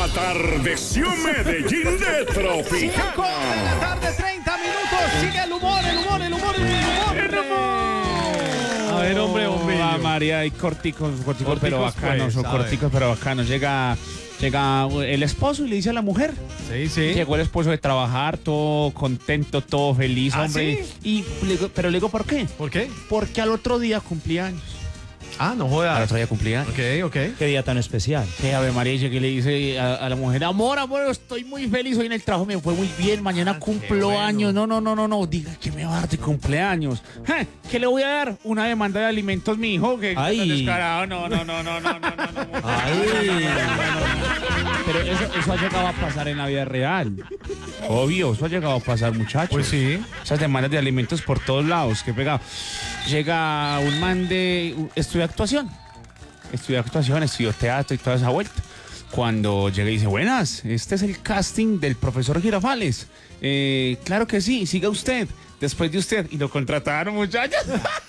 Atardeció Medellín de 5 de la Tropicana. tarde, 30 minutos. Sigue el humor. A ver, hombre. Ah, María, hay corticos pero bacanos, pues, o corticos pero bacanos. Llega el esposo y le dice a la mujer. Sí. Llegó el esposo de trabajar, todo contento, todo feliz, ¿Ah, hombre. Pero le digo, ¿por qué? ¿Por qué? Porque al otro día cumplía años. Ah, no Al jodas. otro día cumplía años. Ok. Qué día tan especial. Sí, Ave María, llega y le dice a la mujer, amor, estoy muy feliz, hoy en el trabajo me fue muy bien, mañana cumplo bueno. años. No, diga que me va a dar de cumpleaños. ¿Qué le voy a dar? Una demanda de alimentos, mi hijo, que Ay. tan descarado, no. Pero eso ha llegado a pasar en la vida real. Obvio, eso ha llegado a pasar, muchachos. Pues sí. Esas demandas de alimentos por todos lados, qué pegado. Llega un man estudia actuación, estudió teatro y toda esa vuelta. Cuando llega y dice, buenas, este es el casting del profesor Girafales. Claro que sí, siga usted, después de usted. Y lo contrataron, muchachos.